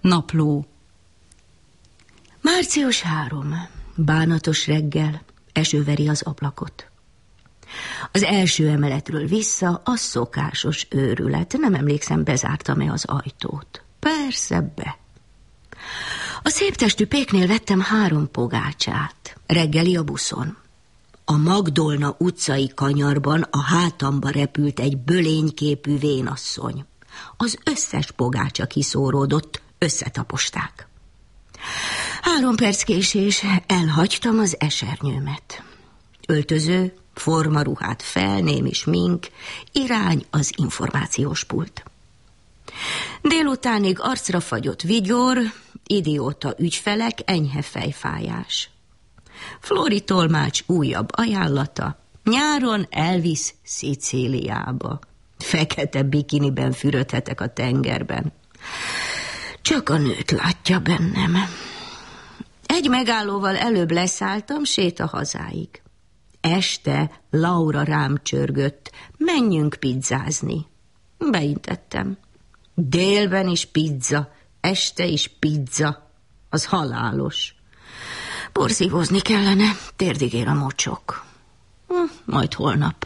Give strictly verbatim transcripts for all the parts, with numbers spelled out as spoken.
Napló. Március három. Bánatos reggel, eső veri az ablakot. Az első emeletről vissza a szokásos őrület. Nem emlékszem, bezártam-e az ajtót. Persze, be. A szép testű péknél vettem három pogácsát. Reggeli a buszon. A Magdolna utcai kanyarban a hátamba repült egy bölényképű vénasszony. Az összes pogácsa kiszóródott, összetaposták. Három perc késés, elhagytam az esernyőmet. Öltöző, formaruhát fel, némi smink, irány az információs pult. Délutánig arcra fagyott vigyor, idióta ügyfelek, enyhe fejfájás. Flóri tolmács újabb ajánlata, nyáron elvisz Szicíliába. Fekete bikiniben fürödhetek a tengerben. Csak a nőt látja bennem. Egy megállóval előbb leszálltam, séta hazáig. Este Laura rám csörgött, menjünk pizzázni. Beintettem. Délben is pizza, este is pizza. Az halálos. Porszívózni kellene, térdig ér a mocsok. Hm, majd holnap.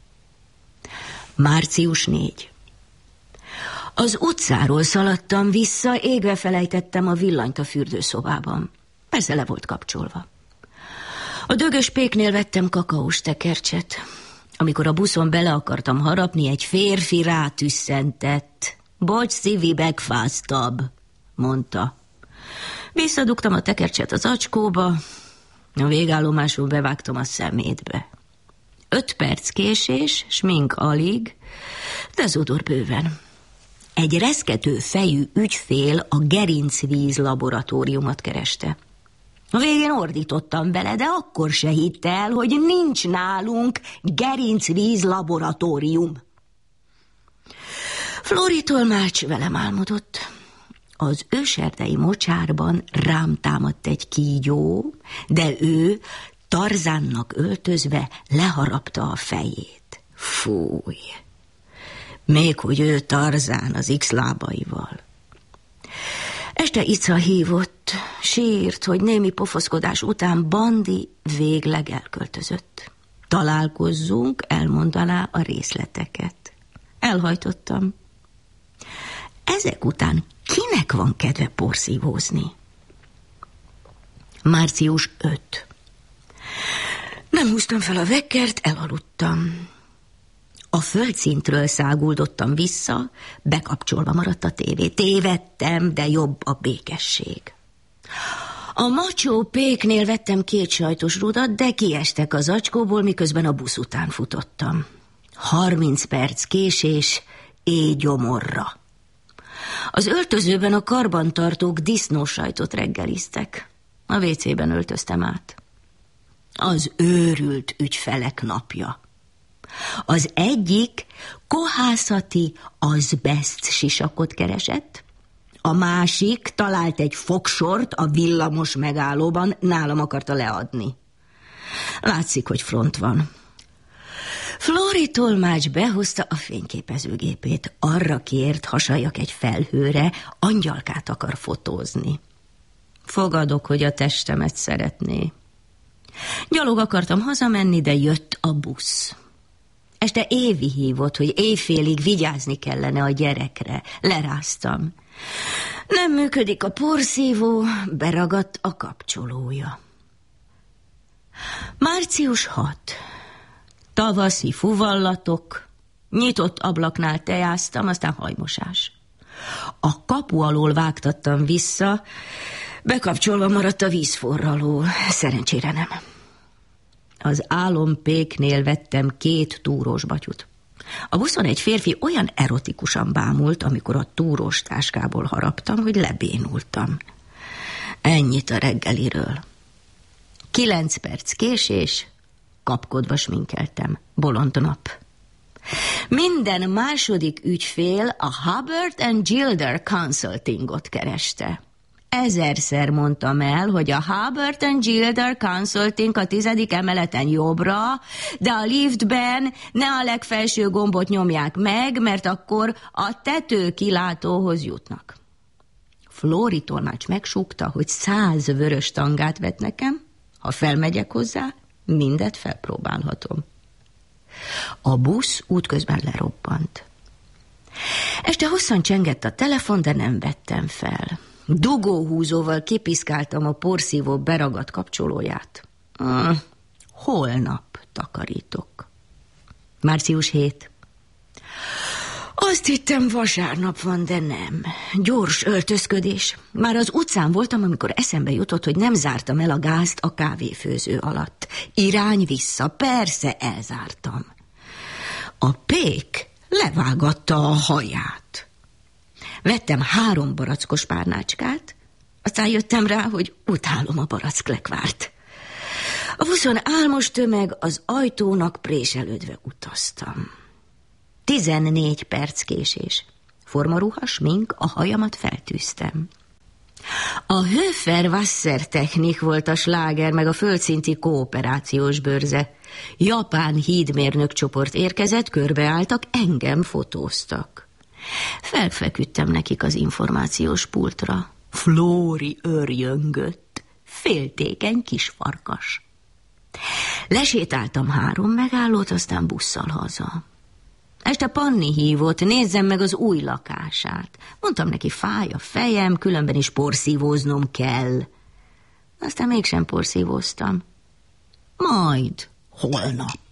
Március négy. Az utcáról szaladtam vissza, égve felejtettem a villanyt a fürdőszobában. Persze le volt kapcsolva. A dögös péknél vettem kakaós tekercset. Amikor a buszon bele akartam harapni, egy férfi rátüsszentett. Bocs, szívi, megfáztabb, mondta. Visszadugtam a tekercset az acskóba, a végállomáson bevágtam a szemétbe. Öt perc késés, smink alig, dezodor bőven. Egy reszkető fejű ügyfél a Gerincvíz laboratóriumot kereste. A végén ordítottam vele, de akkor se hitt el, hogy nincs nálunk Gerincvíz laboratórium. Flóri tolmács velem álmodott. Az őserdei mocsárban rám támadt egy kígyó, de ő Tarzánnak öltözve leharapta a fejét. Fúj! Még hogy ő Tarzán az X lábaival. Este Ica hívott, sírt, hogy némi pofoszkodás után Bandi végleg elköltözött. Találkozzunk, elmondaná a részleteket. Elhajtottam. Ezek után kinek van kedve porszívózni? Március öt. Nem húztam fel a vekkert, elaludtam. A földszintről száguldottam vissza, bekapcsolva maradt a tévé. Tévedtem, de jobb a békesség. A macsó péknél vettem két sajtos rudat, de kiestek az acskóból, miközben a busz után futottam. Harminc perc késés, éjgyomorra. Az öltözőben a karbantartók disznósajtot reggeliztek. A vécében öltöztem át. Az őrült ügyfelek napja. Az egyik kohászati azbeszt sisakot keresett, a másik talált egy fogsort a villamos megállóban, nálam akarta leadni. Látszik, hogy front van. Flóri tolmács behozta a fényképezőgépét. Arra kért, hasaljak egy felhőre, angyalkát akar fotózni. Fogadok, hogy a testemet szeretné. Gyalog akartam hazamenni, de jött a busz. Este Évi hívott, hogy éjfélig vigyázni kellene a gyerekre. Leráztam. Nem működik a porszívó, beragadt a kapcsolója. Március hat. Tavaszi fuvallatok, nyitott ablaknál tejáztam, aztán hajmosás. A kapu alól vágtattam vissza, bekapcsolva maradt a vízforraló, szerencsére nem. Az álompéknél vettem két túrós batyut. A buszon egy férfi olyan erotikusan bámult, amikor a túrós táskából haraptam, hogy lebénultam. Ennyit a reggeliről. Kilenc perc késés, kapkodva sminkeltem. Bolond nap. Minden második ügyfél a Hubbard and Gilder Consultingot kereste. Ezerszer mondtam el, hogy a Hubbard and Gilder Consulting a tizedik emeleten jobbra, de a liftben ne a legfelső gombot nyomják meg, mert akkor a tetőkilátóhoz jutnak. Flóri tolmács megsúgta, hogy száz vörös tangát vet nekem, ha felmegyek hozzá, mindet felpróbálhatom. A busz útközben lerobbant. Este hosszan csengett a telefon, de nem vettem fel. Dugóhúzóval kipiszkáltam a porszívó beragadt kapcsolóját. Hmm, holnap takarítok. március hetedike. Azt hittem, vasárnap van, de nem. Gyors öltözködés. Már az utcán voltam, amikor eszembe jutott, hogy nem zártam el a gázt a kávéfőző alatt. Irány vissza, persze elzártam. A pék levágatta a haját. Vettem három barackos párnácskát, aztán jöttem rá, hogy utálom a baracklekvárt. A buszon álmos tömeg, az ajtónak préselődve utaztam. Tizennégy perc késés. Formaruha, smink, a hajamat feltűztem. A Höfer-Wasser technik volt a sláger, meg a földszinti kooperációs bőrze. Japán hídmérnök csoport érkezett, körbeálltak, engem fotóztak. Felfeküdtem nekik az információs pultra. Flóri örjöngött, féltékeny kis farkas. Lesétáltam három megállót, aztán busszal haza. Este Panni hívott, nézzem meg az új lakását. Mondtam neki, fáj a fejem, különben is porszívóznom kell. Aztán mégsem porszívóztam. Majd holnap.